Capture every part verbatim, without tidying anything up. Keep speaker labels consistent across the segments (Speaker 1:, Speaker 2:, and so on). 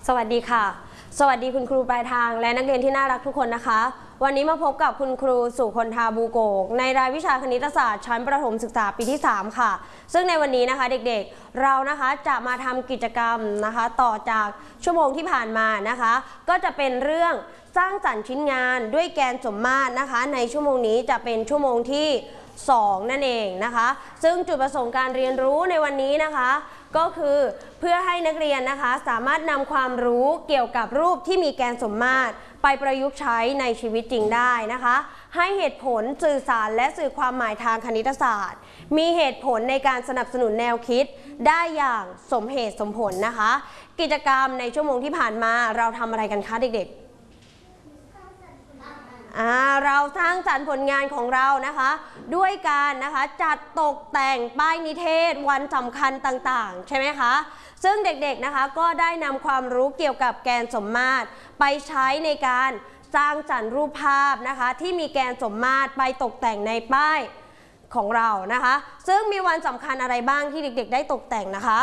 Speaker 1: สวัสดีค่ะสวัสดีคุณครูปลายทางและนักเรียนที่น่ารักทุกคนนะคะวันนี้มาพบกับคุณครูสุคนธาบูโกกในรายวิชาคณิตศาสตร์ชั้นประถมศึกษาปีที่สามค่ะซึ่งในวันนี้นะคะเด็กๆเรานะคะจะมาทำกิจกรรมนะคะต่อจากชั่วโมงที่ผ่านมานะคะก็จะเป็นเรื่องสร้างสรรค์ชิ้นงานด้วยแกนสมมาตรนะคะในชั่วโมงนี้จะเป็นชั่วโมงที่สองนั่นเองนะคะซึ่งจุดประสงค์การเรียนรู้ในวันนี้นะคะก็คือเพื่อให้นักเรียนนะคะสามารถนำความรู้เกี่ยวกับรูปที่มีแกนสมมาตรไปประยุกต์ใช้ในชีวิตจริงได้นะคะให้เหตุผลสื่อสารและสื่อความหมายทางคณิตศาสตร์มีเหตุผลในการสนับสนุนแนวคิดได้อย่างสมเหตุสมผลนะคะกิจกรรมในชั่วโมงที่ผ่านมาเราทำอะไรกันคะเด็กๆเราสร้างสรรค์ผลงานของเรานะคะด้วยการนะคะจัดตกแต่งป้ายนิเทศวันสำคัญต่างๆใช่ไหมคะซึ่งเด็กๆนะคะก็ได้นำความรู้เกี่ยวกับแกนสมมาตรไปใช้ในการสร้างสรรค์รูปภาพนะคะที่มีแกนสมมาตรไปตกแต่งในป้ายของเรานะคะซึ่งมีวันสำคัญอะไรบ้างที่เด็กๆได้ตกแต่งนะคะ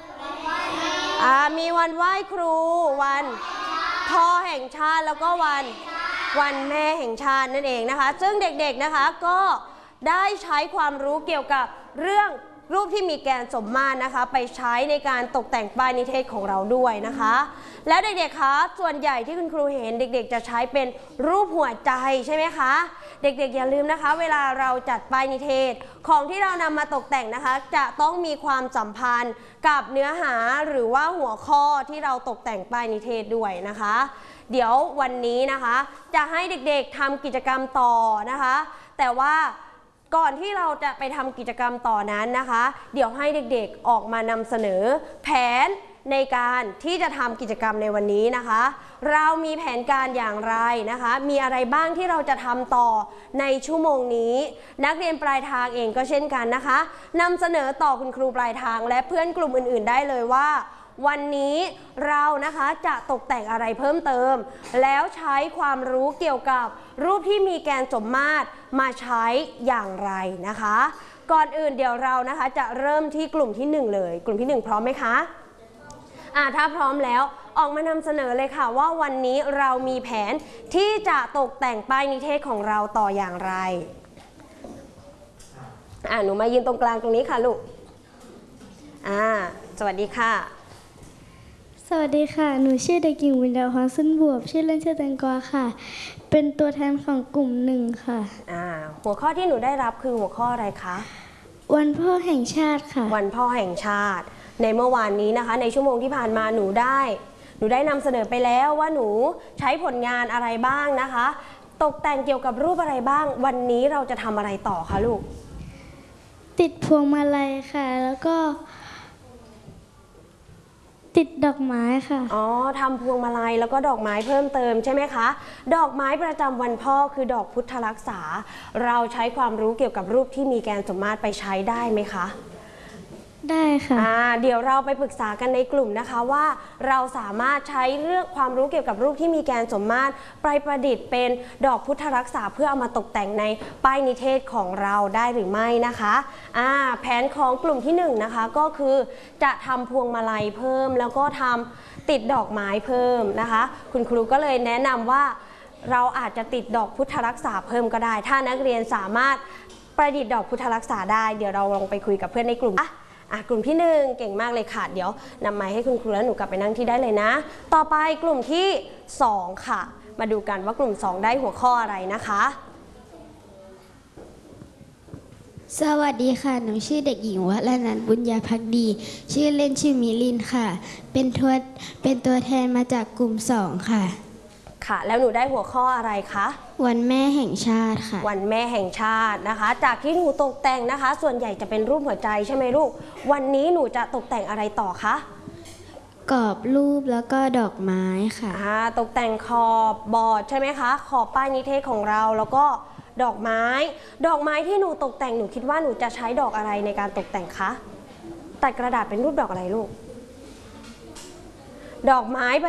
Speaker 1: มีวันไหว้ครูวันพ่อแห่งชาติแล้วก็วันวันแม่แห่งชาตินั่นเองนะคะซึ่งเด็กๆนะคะก็ได้ใช้ความรู้เกี่ยวกับเรื่องรูปที่มีแกนสมมาตรนะคะไปใช้ในการตกแต่งป้ายนิเทศของเราด้วยนะคะแล้วเด็กๆคะส่วนใหญ่ที่คุณครูเห็นเด็กๆจะใช้เป็นรูปหัวใจใช่ไหมคะเด็กๆอย่าลืมนะคะเวลาเราจัดป้ายนิเทศของที่เรานำมาตกแต่งนะคะจะต้องมีความสัมพันธ์กับเนื้อหาหรือว่าหัวข้อที่เราตกแต่งป้ายนิเทศด้วยนะคะเดี๋ยววันนี้นะคะจะให้เด็กๆทำกิจกรรมต่อนะคะแต่ว่าก่อนที่เราจะไปทำกิจกรรมต่อนั้นนะคะเดี๋ยวให้เด็กๆออกมานำเสนอแผนในการที่จะทำกิจกรรมในวันนี้นะคะเรามีแผนการอย่างไรนะคะมีอะไรบ้างที่เราจะทำต่อในชั่วโมงนี้นักเรียนปลายทางเองก็เช่นกันนะคะนำเสนอต่อคุณครูปลายทางและเพื่อนกลุ่มอื่นๆได้เลยว่าวันนี้เรานะคะจะตกแต่งอะไรเพิ่มเติมแล้วใช้ความรู้เกี่ยวกับรูปที่มีแกนสมมาตรมาใช้อย่างไรนะคะก่อนอื่นเดี๋ยวเรานะคะจะเริ่มที่กลุ่มที่หนึ่งเลยกลุ่มที่หนึ่งพร้อมไหมคะอ่าถ้าพร้อมแล้วออกมานำเสนอเลยค่ะว่าวันนี้เรามีแผนที่จะตกแต่งป้ายนิเทศของเราต่ออย่างไรอ่าหนูมายืนตรงกลางตรงนี้ค่ะลูกอ่าสวัสดีค่ะ
Speaker 2: สวัสดีค่ะหนูชื่อเด็กหญิงวินดาพรสุนบวบชื่อเล่นชื่อแตงกวาค่ะเป็นตัวแทนของกลุ่มหนึ่งค่ะ
Speaker 1: อ่าหัวข้อที่หนูได้รับคือหัวข้ออะไรคะ
Speaker 2: วันพ่อแห่งชาติค่ะ
Speaker 1: วันพ่อแห่งชาติในเมื่อวานนี้นะคะในชั่วโมงที่ผ่านมาหนูได้หนูได้นำเสนอไปแล้วว่าหนูใช้ผลงานอะไรบ้างนะคะตกแต่งเกี่ยวกับรูปอะไรบ้างวันนี้เราจะทำอะไรต่อคะลูก
Speaker 2: ติดพวงมาลัยค่ะแล้วก็ติดดอกไม้ค่ะ
Speaker 1: อ๋อทำพวงมาลัยแล้วก็ดอกไม้เพิ่มเติมใช่ไหมคะดอกไม้ประจำวันพ่อคือดอกพุทธรักษาเราใช้ความรู้เกี่ยวกับรูปที่มีแกนสมมาตรไปใช้ได้ไหมคะ
Speaker 2: ได้ค่ะ
Speaker 1: อ่าเดี๋ยวเราไปปรึกษากันในกลุ่มนะคะว่าเราสามารถใช้เรื่องความรู้เกี่ยวกับรูปที่มีแกนสมมาตรไปประดิษฐ์เป็นดอกพุทธรักษาเพื่อเอามาตกแต่งในป้ายนิเทศของเราได้หรือไม่นะคะอ่าแผนของกลุ่มที่หนึ่งนะคะก็คือจะทำพวงมาลัยเพิ่มแล้วก็ทำติดดอกไม้เพิ่มนะคะคุณครูก็เลยแนะนำว่าเราอาจจะติดดอกพุทธรักษาเพิ่มก็ได้ถ้านักเรียนสามารถประดิษฐ์ดอกพุทธรักษาได้เดี๋ยวเราลองไปคุยกับเพื่อนในกลุ่มอ่ะกลุ่มที่หนึ่งเก่งมากเลยค่ะเดี๋ยวนำไม้ให้คุณครูแล้วหนูกลับไปนั่งที่ได้เลยนะต่อไปกลุ่มที่สองค่ะมาดูกันว่ากลุ่มสองได้หัวข้ออะไรนะคะ
Speaker 2: สวัสดีค่ะหนูชื่อเด็กหญิงวรนันท์บุญญาภักดีชื่อเล่นชื่อมิลินค่ะเป็นทัวเป็นตัวแทนมาจากกลุ่มสองค่ะ
Speaker 1: ค่ะแล้วหนูได้หัวข้ออะไรคะ
Speaker 2: วันแม่แห่งชาติค่ะ
Speaker 1: วันแม่แห่งชาตินะคะจากที่หนูตกแต่งนะคะส่วนใหญ่จะเป็นรูปหัวใจใช่ไหมลูกวันนี้หนูจะตกแต่งอะไรต่อคะ
Speaker 2: กรอบรูปแล้วก็ดอกไม้ค่ะ
Speaker 1: อ่าตกแต่งขอบบอร์ดใช่ไหมคะขอบป้ายนิเทศของเราแล้วก็ดอกไม้ดอกไม้ที่หนูตกแต่งหนูคิดว่าหนูจะใช้ดอกอะไรในการตกแต่งคะตัดกระดาษเป็นรูปดอกอะไรลูกดอกไม้